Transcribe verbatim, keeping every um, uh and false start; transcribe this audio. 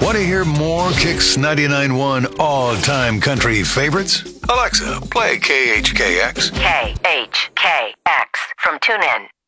Want to hear more Kix ninety-nine point one all-time country favorites? Alexa, play K H K X. K H K X from TuneIn.